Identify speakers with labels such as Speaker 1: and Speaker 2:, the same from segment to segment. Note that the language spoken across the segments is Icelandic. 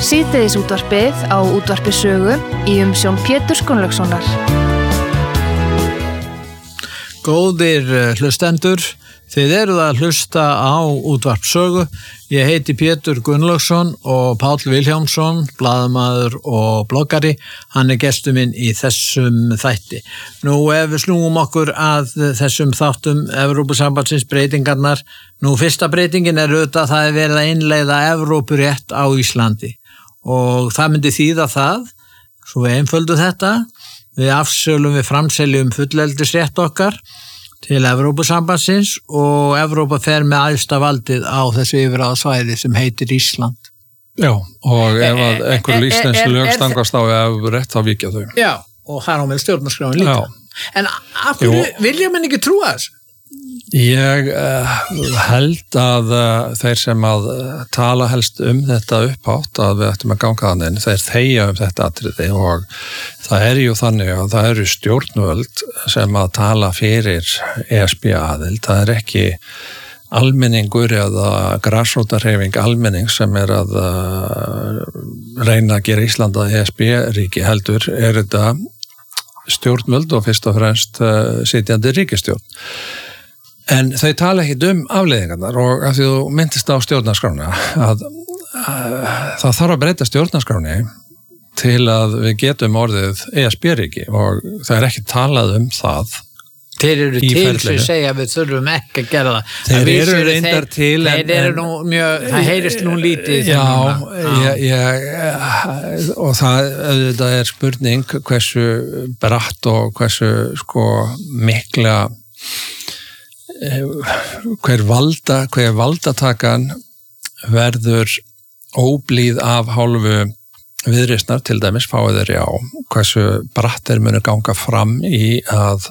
Speaker 1: Síðdegisútvarpið á Útvarpi Sögu í umsjón Péturs Gunnlaugssonar.
Speaker 2: Góðir hlustendur, þið eruð að hlusta á Útvarp Sögu. Ég heiti Pétur Gunnlaugsson og Páll Vilhjálmsson, blaðamaður og bloggari. Hann gestur minn í þessum þætti. Nú ef við snúum okkur að þessum þáttum Evrópusambandsins breytingarnar. Nú fyrsta breytingin auðvitað það verið að innleiða Evrópurétt á Íslandi. Og það myndi þýða það, svo við einföldum þetta, við framseljum fulleldisrétt okkar til Evrópusambandsins og Evrópa fer með æðsta valdið á þessu yfirráðasvæði sem heitir Ísland.
Speaker 3: Já, og ef að einhver íslensk lög stangast á Evrópurétt þá víkja þau.
Speaker 2: Já, og þar á með stjórnarskráin líka. Já. En af hverju vilja menn ekki trúa þessu?
Speaker 3: Ég held að þeir sem að tala helst þetta upphátt að við ættum að ganga þannig, þeir þegja þetta atriði og það ju þannig að það eru stjórnvöld sem að tala fyrir ESB aðild, það ekki almenningur eða grasrótarhreyfing almenning sem að reyna að gera Ísland að ESB-ríki heldur þetta stjórnvöld og fyrst og fremst sitjandi ríkisstjórn. En þau tala ekki afleiðingarnar og af því þú myndist á stjórnarskrána að það þarf að breyta stjórnarskráni til að við getum orðið ESB-ríki og það ekki talað það.
Speaker 2: Þeir eru til sem segja að við þurfum ekki að gera það.
Speaker 3: Þeir eru reyndar til
Speaker 2: það heyrist nú lítið.
Speaker 3: Og það spurning hversu bratt og hversu mikla hver valdatakan verður óblíð af hálfu viðreisnar til dæmis fáið þeir hversu bratt þeir munu ganga fram í að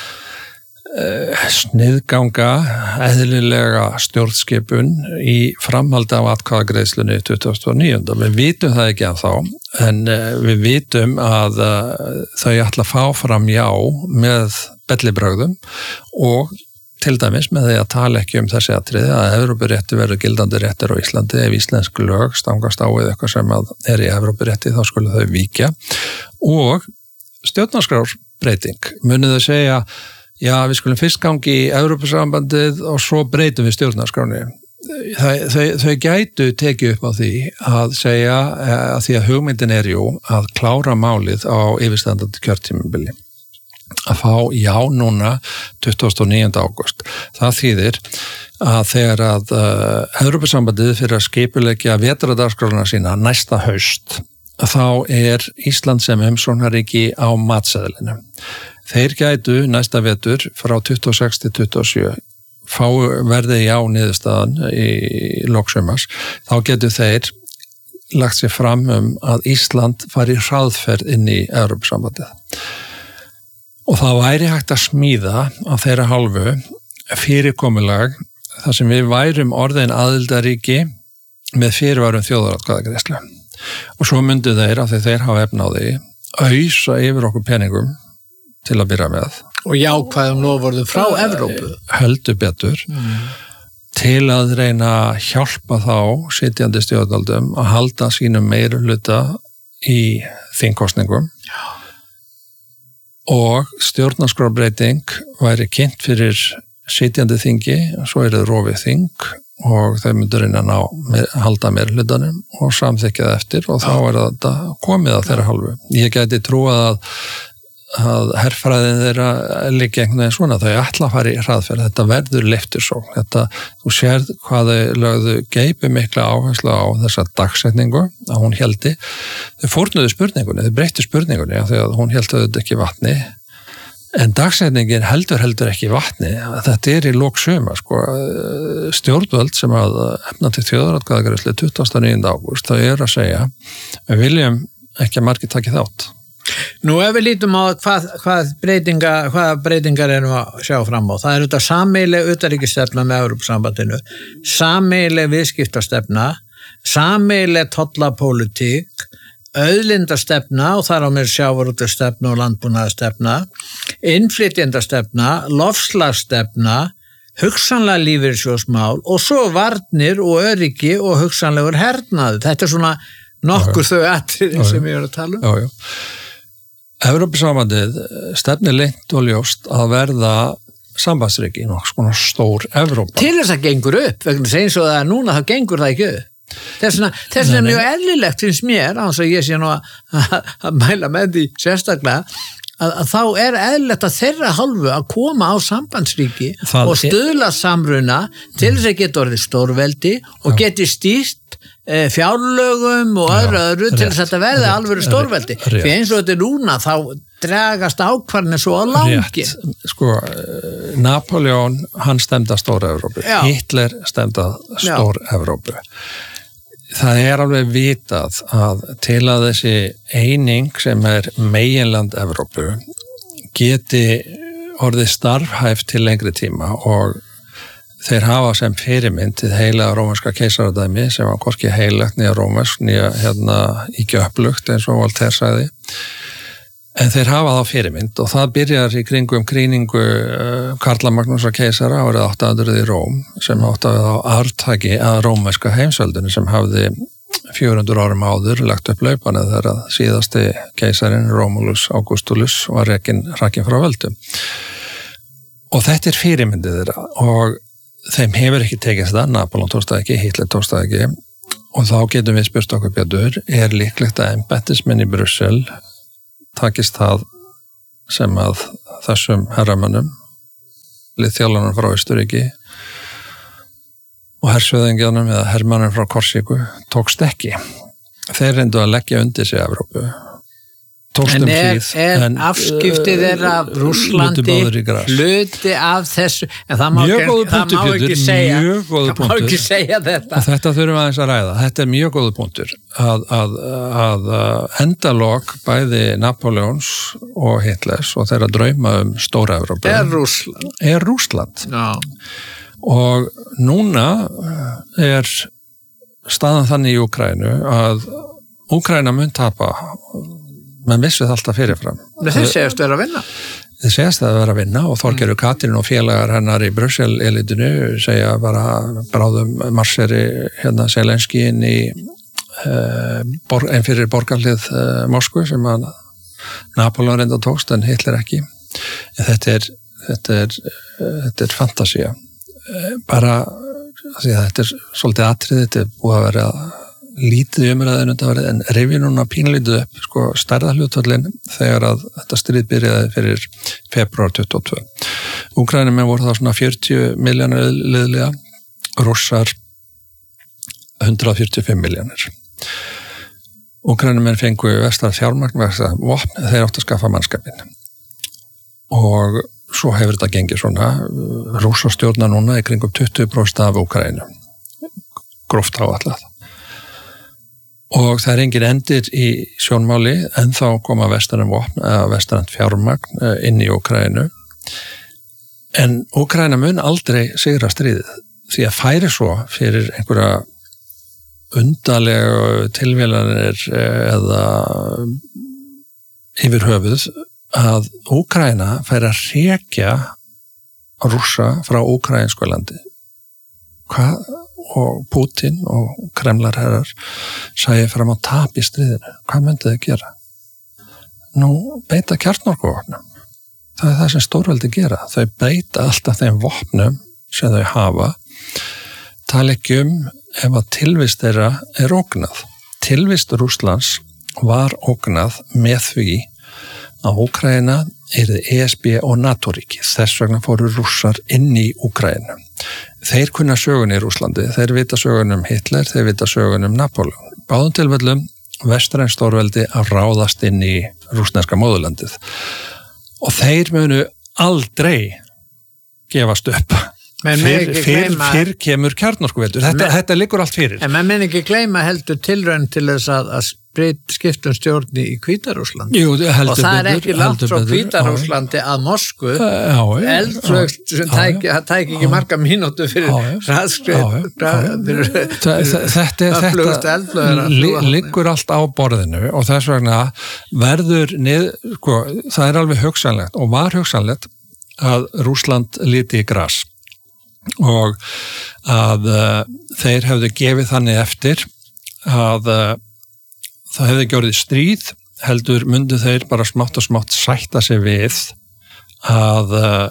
Speaker 3: sniðganga eðlilega stjórnskipun í framhaldi af atkvæðagreiðslunni 2009. Við vitum það ekki ennþá, en við vitum að þau ætla að fá fram já með bellibrögðum og til dæmis með því að tala ekki þessi atriði að Evrópurétti verður gildandi réttir á Íslandi ef íslensk lög stangast á við eitthvað sem í Evrópurétti þá skulu þau víkja og stjórnarskrárbreyting munið þau segja já við skulum fyrst gangi í Evrópusambandið og svo breytum við stjórnarskráni þau gætu tekið upp á því að segja að því að hugmyndin jú að klára málið á yfirstandandi kjörtímabili að fá já núna 29. ágúst. Það þýðir að þegar að Evrópusambandið fyrir að skipuleggja vetrardagskrárna sína næsta haust þá Ísland sem umsóknarríki á matseðlinu. Þeir gætu næsta vetur frá 26 til 27 verði já niðurstaðan í lok sumars, þá getur þeir lagt sér fram að Ísland fari hraðferð inn í Evrópusambandið. Og það væri hægt að smíða á þeirra hálfu fyrirkomulag þar sem við værum orðin aðildaríki með fyrirvarum þjóðaratkvæðagreiðslu. Og svo myndu þeir að þeir hafa efna á því ausa yfir okkur peningum til að byrja með.
Speaker 2: Og jákvæðum loforðum frá Evrópu.
Speaker 3: Heldur betur til að reyna að hjálpa þá sitjandi stjórnvöldum að halda sínum meirihluta í þingkosningum. Og stjórnarskrárbreyting væri kynnt fyrir sitjandi þingi, svo það rofið þing og þau myndu reyna að halda meirihlutanum og samþykkja það eftir og þá þetta komið að þeirra hálfu. Ég gæti trúað að herfræðin þeirra líka einhvern veginn svona, þau ætla að fara í hraðferð, þetta verður leiftursókn, þú sérð hvað þau lögðu geipi mikla áherslu á þessa dagsetningu að hún héldi, þau fórnuðu spurningunni, þau breyttu spurningunni þegar hún héldi auðvitað ekki vatni, en dagsetningin heldur ekki vatni, þetta í lok sumar, stjórnvöld sem að efna til þjóðaratkvæðagreiðslu 29. ágúst, þau að segja, við viljum ekki að margir taki þátt.
Speaker 2: Nú ef við lítum á hvaða breytingar erum að sjá fram á. Það þetta sameiginleg utanríkisstefna með Evrópusambandinu, sameiginleg viðskiptastefna, sameiginleg tollapólitík, auðlindastefna og þar á með sjávarútvegsstefna og landbúnaðarstefna, innflytjendastefna, loftslagsstefna, hugsanlega lífeyrissjóðsmál og svo varnir og öryggi og hugsanlegur hernaður. Þetta svona nokkur þau atriði sem ég að tala
Speaker 3: Já. Evrópusambandið stefnir leynt og ljóst að verða sambandsríki í nokkuð svona stór Evrópa.
Speaker 2: Til þess að gengur upp, vegna þess eins og það núna þá gengur það ekki upp. Þess vegna mjög eðlilegt finnst mér, án svo ég sé nú að mæla með því sérstaklega, að þá eðlilegt að þeirra hálfu að koma á sambandsríki og stuðla samruna til þess að geta orðið stórveldi og geti stýrt fjárlögum og öðru til þess að þetta verði alvöru stórveldi. Fyrir eins og þetta núna þá dragast ákvarðinu svo að langi.
Speaker 3: Sko, Napoleon, hann stemda Stór-Evrópu. Hitler stemda Stór-Evrópu. Það alveg vitað að til að þessi eining sem meginland Evrópu geti orðið starfhæft til lengri tíma og þeir hafa sem fyrirmynd til heila rómanska keisaradæmi sem var hvorki heilagt nýja rómansk nýja ekki upplugt eins og Voltaire sagði en þeir hafa þá fyrirmynd og það byrjar í kringum gríningu Karla Magnúsar keisara árið 800 í Róm sem átti á arftaki að rómanska heimsveldinu sem hafði 400 árum áður lagt upp laupana þegar að síðasti keisarin Romulus Augustulus var rakin frá völdum og þetta fyrirmyndið þeirra og þeim hefur ekki tekist það, Napoleon tókst það ekki, Hitler tókst það ekki og þá getum við spurt okkur betur, líklegt að embættismenn í Brussel takist það sem að þessum herramönnum, liðþjálunum frá Austurríki og hersveðingjanum eða hermannum frá Korsíku tókst ekki. Þeir reyndu að leggja undir sig Evrópu.
Speaker 2: En afskiptið af Rússlandi hluti af þessu en það má ekki segja þetta
Speaker 3: og þetta þurfum aðeins að ræða þetta mjög góður punktur að endalok bæði Napoleons og Hitlers og þeirra drauma Stóra Evrópu Rússland og núna staðan þannig í Úkraínu að Úkraína mun tapa menn vissu það alltaf fyrirfram.
Speaker 2: Þeir segjast vera að vinna.
Speaker 3: Þeir segjast það að vera að vinna og Þorgerður Katrín og félagar hennar í Brussel-elitinu segja bara bráðum marseri Zelenski inn í en fyrir borgarlið Moskvu sem að Napoleon reynda tókst en Hitler ekki. En þetta er fantasía. Bara því að þetta svolítið atrið, þetta búið að vera lítið umræðin en reyfi núna pínlítið upp sko stærðarhlutvallin þegar að þetta stríð byrjaði fyrir febrúar 22. Úkraínumenn voru þá svona 40 milljónir liðlega, Rússar 145 milljónir. Úkraínumenn fengu vestar fjármagn, vestar vopn, þeir áttu að skaffa mannskapin. Og svo hefur þetta gengið svona, Rússar stjórna núna í kringum 20% af Úkraínu, gróft áætlað. Og það engin endir í sjónmáli en þá koma vestræn vopn eða vestrænt fjármagn inn í Úkraínu en Úkraína mun aldrei sigra stríðið því að færi svo fyrir einhverja undarlega tilvílanir eða yfir höfuð að Úkraína færi að hrekja Rússa frá úkraínsku landi. Hvað? Og Putin og Kremlarherrar sæði fram á tap í stríðinu. Hvað myndi þau gera? Nú, beita kjarnorkuvopnum. Það það sem stórveldi gera. Þau beita alltaf þeim vopnum sem þau hafa. Tala ekki ef að tilvist þeirra ógnað. Tilvist Rússlands var ógnað með því að Úkraína yrði ESB og NATO-ríki. Þess vegna fóru Rússar inn í Úkraínu. Þeir kunna sögun í Rússlandi, þeir vita sögun Hitler, þeir vita sögun Napoleon. Báðum tilfellum vestræn stórveldi að ráðast inn í rússneska móðurlandið. Og þeir munu aldrei gefast upp. Fyrr kemur kjarnorkuveldur. Þetta liggur allt fyrir.
Speaker 2: En menn ekki gleyma heldur tilraun til þess að skiptum stjórn í Hvíta-Rússlandi.
Speaker 3: Og
Speaker 2: það ekki langt frá Hvíta-Rússlandi að Moskvu. Eldflög sem tæki ekki marga mínútur fyrir hraðskrið.
Speaker 3: Þetta liggur allt á borðinu og þess vegna verður það alveg hugsanlegt og var hugsanlegt að Rússland líti í gras og að þeir hefðu gefið þannig eftir að það hefði ekki orðið stríð, heldur myndu þeir bara smátt og smátt sætta sig við að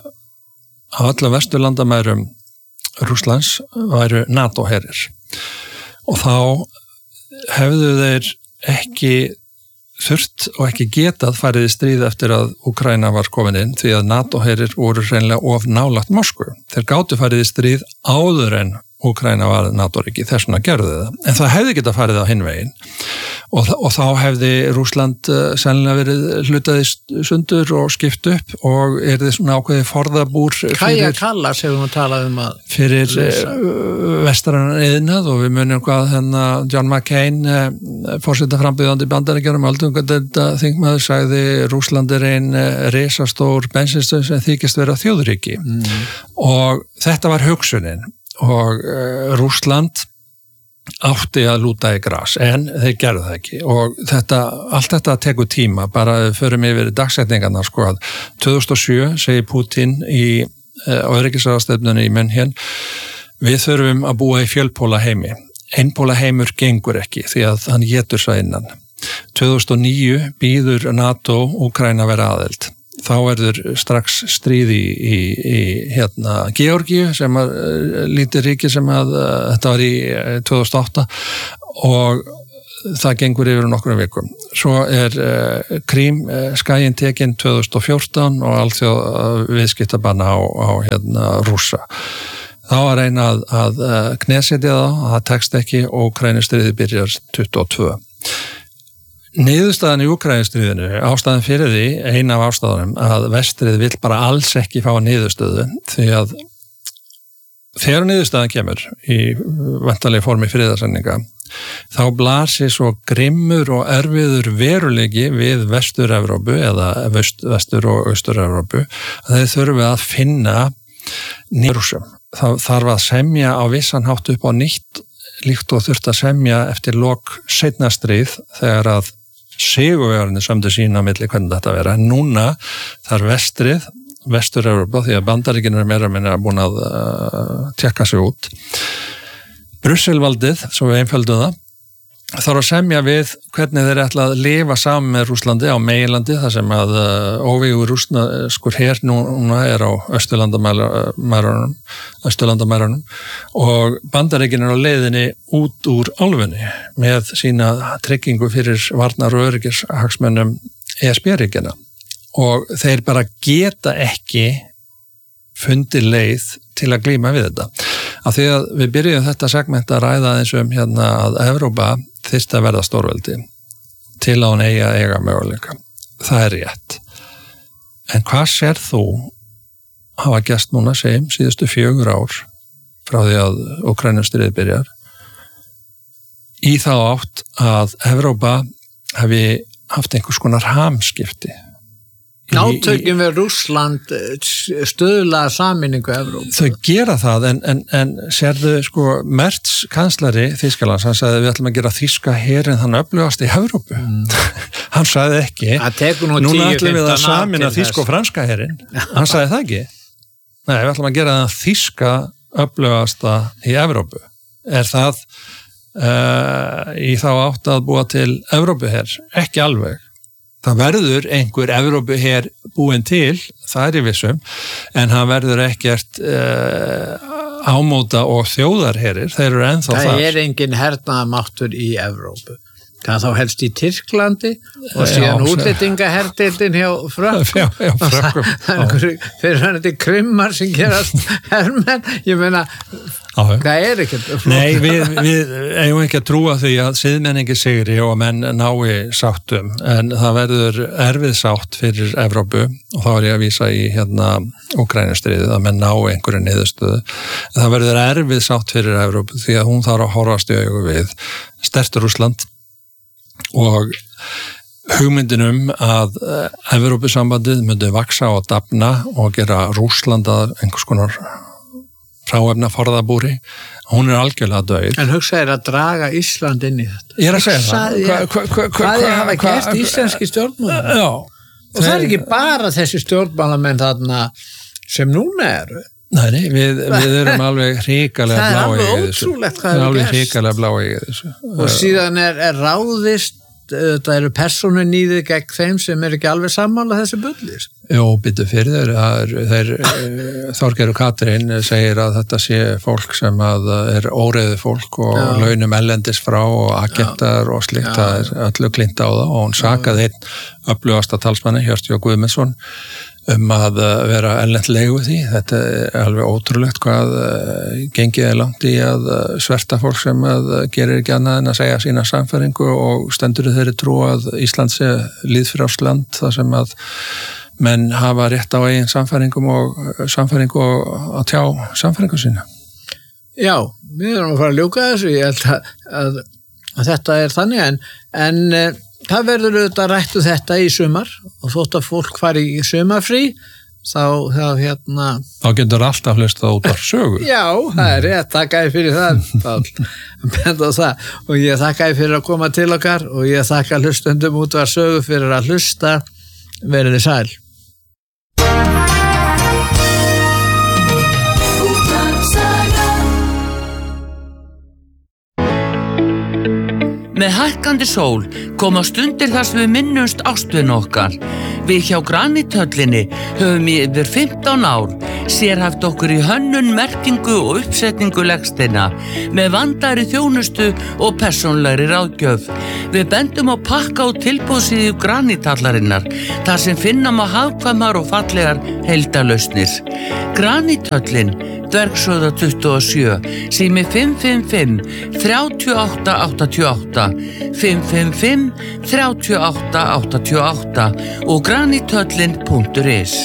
Speaker 3: á alla vesturlandamærum Rússlands væru NATO-herir og þá hefðu þeir ekki þurft og ekki getað farið í stríð eftir að Úkraína var komin inn því að NATO-herir voru hreinlega of nálægt Moskvu. Þeir gátu farið í stríð áður en Úkraína var NATO-ríki, þess vegna gerðu það. En það hefði getað farið á hinn veginn og þá hefði Rússland sennilega verið hlutaði sundur og skipt upp og þið svona ákveði forðabúr
Speaker 2: Kaja Kallas hefur nú talað að
Speaker 3: fyrir vestrænan iðnað og við munum hvað John McCain forsetaframbjóðandi Bandaríkjunum öldungadeild þingmaður sagði Rússland ein risastór bensinstöð sem þykist vera þjóðríki og þetta var hugsunin og Rússland átti að lúta í gras en þeir gerðu það ekki og allt þetta tekur tíma bara förum yfir dagsetningarna sko að 2007 segir Putin í öryggisráðstefnunni í München við þurfum að búa í fjölpóla heimi einpóla heimur gengur ekki því að hann étur svo innan 2009 býður NATO Úkraína vera aðild þá verður strax stríð í Georgíu sem lítið ríki sem þetta var í 2008 og það gengur yfir nokkrum vikum. Svo Krím skæin tekinn 2014 og alþjóð viðskiptabanna á Rússa. Þá var reyna að knesetja það tekst ekki og Úkraínustríðið byrjar 22. Niðurstaðan í Úkraínustríðinu, ástæðan fyrir því, ein af ástæðanum, að vestrið vill bara alls ekki fá niðurstöðu því að þegar niðurstaðan kemur í væntanlega formi friðarsamninga, þá blasir svo grimmur og erfiður veruleiki við Vestur-Evrópu eða Vestur- og Austur-Evrópu að þeir þurfi að finna nýrúsum. Það þarf að semja á vissan hátt upp á nýtt líkt og þurft að semja eftir lok seinna stríð þegar að sigurvegarnir sömdu sína milli hvernig þetta vera. En núna þarf vestrið, Vestur-Evrópa, því að Bandaríkin meira minna búin að tjekka sig út. Brusselvaldið, svo við einföldum það, þarf að semja við hvernig þeir ætla að lifa saman með Rússlandi á meginlandi, þar sem að óvígur rússneskur her núna á Austurlandamærunum og Bandaríkin á leiðinni út úr álfunni með sína tryggingu fyrir varnar og öryggishagsmunum ESB-ríkina og þeir bara geta ekki fundið leið til að glíma við þetta. Af því að við byrjum þetta segment að ræða eins að Evrópa þyrfti að verða stórveldi til að hún eiga möguleika. Það rétt. En hvað sér þú hafa gerst núna síðustu 4 ár frá því að Úkraínustríðið byrjar í þá átt að Evrópa hafi haft einhvers konar hamskipti
Speaker 2: Átökin við Rússland stöðla sameiningu Evrópu.
Speaker 3: Þau gera það en sérðu Merz kanslari Þýskalands, hann sagði við ætlum að gera þýska herinn þann öflugast í Evrópu. Hann sagði ekki, núna ætlum við að sameina þýska og franska herinn. Hann sagði það ekki. Nei, við ætlum að gera það þýska öflugasta í Evrópu. Það í þá átt að búa til Evrópuher? Ekki alveg. Það verður einhver Evrópuher búin til, það í vissum, en hann verður ekkert ámóta og þjóðarherir, þeir eru ennþá þar.
Speaker 2: Það engin hernaðamáttur í Evrópu. Það þá helst í Tyrklandi og síðan útlendingaherdeildin hjá Frökkum.
Speaker 3: Já, Frökkum.
Speaker 2: Fyrir hann þetta krimmar sem gerast hermenn, ég meina, það ekkert.
Speaker 3: Nei, við eigum ekki að trúa því að siðmenningi sigri og menn nái sáttum, en það verður erfið sátt fyrir Evrópu og þá er ég að vísa í Úkraínustríðið að menn nái einhverju niðurstöðu. Það verður erfið sátt fyrir Evrópu því að hún þarf að horfast í augu við sterkt Rússland og hugmyndinum að Evrópusambandið myndi vaksa og dafna og gera Rússland að einhvers konar hráefna forðabúri, hún algjörlega dauð.
Speaker 2: En hugsaðir að draga Ísland inn í þetta.
Speaker 3: Ég að segja það.
Speaker 2: Hvað hafa gert íslenski stjórnmálamenn?
Speaker 3: Já.
Speaker 2: Og það ekki bara þessi stjórnmálamenn þarna sem núna eru.
Speaker 3: Nei, við erum alveg hrikalega blái í þessu.
Speaker 2: Það alveg ótrúlegt hvað hefur gerst.
Speaker 3: Alveg hrikalega blái í þessu.
Speaker 2: Og síðan ráðist þetta eru persónunýðið gegn þeim sem ekki alveg sammála þessi bullir.
Speaker 3: Jó, býttu fyrir þeir Þorgeir og Katrín segir að þetta sé fólk sem að óreiðu fólk og launum ellendis frá og agentar og slikt, það öllu klint á það og hún sakaði einn öflugasta talsmanni, Hjörtur Guðmundsson, að vera ellendlegu því. Þetta alveg ótrúlegt hvað gengið langt í að sverta fólk sem að gerir ekki annað en að segja sína sannfæringu og stendur þeirri trú að Ísland sé lýðfrjálst þar sem að menn hafa rétt á eigin sannfæringu og að tjá sannfæringu sína.
Speaker 2: Já, við erum að fara að ljúka þessu, ég held að þetta þannig en það verður auðvitað rættu þetta í sumar og þótt að fólk fari í sumarfrí þá
Speaker 3: getur alltaf hlustað út af sögu.
Speaker 2: Já, það rétt, þakka ég fyrir það, Páll. Og ég þakka ég fyrir að koma til okkar og ég þakka hlustendum út af sögu fyrir að hlusta. Verið þið sæl.
Speaker 4: Með hækkandi sól koma stundir þar sem við minnumst ástvin okkar. Við hjá Granithöllinni höfum í yfir 15 ár sérhæft okkur í hönnun, merkingu og uppsetningu legsteina með vandaðri þjónustu og persónlegri ráðgjöf. Við bendum á pakka og tilboðsíðu Granithallarinnar þar sem finna má hagkvæmar og fallegar heildarlausnir. Granithöllin, Dvergsöða 27, sími 555 3888, 555 3888 og granithöllin.is.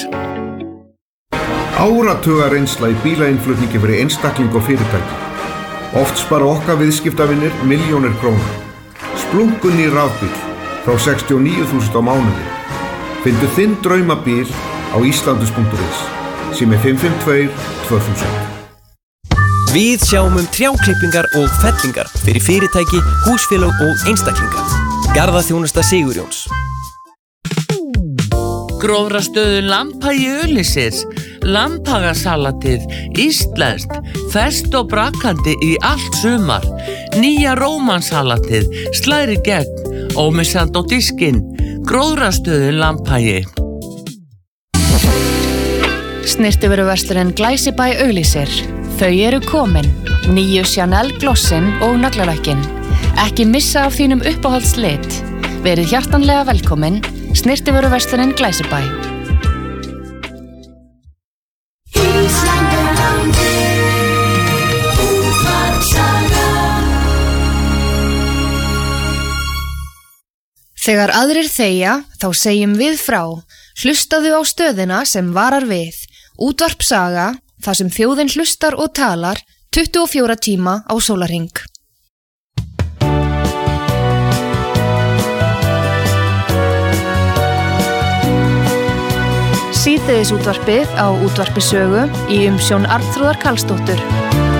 Speaker 5: Áratuga reynsla í bílainnflutningi fyrir einstakling og fyrirtæki. Oft spara okkar viðskiptavinir milljónir króna. Splunkunni rafbíl frá 69.000 á mánuði. Findu þinn draumabíl á islandus.is. Sími 552 2000.
Speaker 6: Við sjáum trjáklippingar og fellingar fyrir fyrirtæki, húsfélög og einstaklinga. Garðaþjónusta Sigurjóns.
Speaker 4: Grófrastöðu Lambhagi Öllisir, Lambhagasalatið, íslenskt, ferskt og brakandi í allt sumar. Nýja rómansalatið, slæri gegn, ómissand á diskinn. Grófrastöðu Lambhagi.
Speaker 1: Snyrtivöruverslurinn Glæsibæ Auglýsir. Þau eru komin, nýju Chanel glossin og naglalakkin. Ekki missa af þínum uppáhaldslit. Verið hjartanlega velkomin, Snyrtivöruverslurinn Glæsibæ. Þegar aðrir þegja, þá segjum við frá. Hlustaðu á stöðina sem varar við. Útvarp Saga, þar sem þjóðin hlustar og talar 24 tíma á sólarhring. Síðdegisútvarpið á Útvarpi Sögu í umsjón Arnþrúðar Karlsdóttur.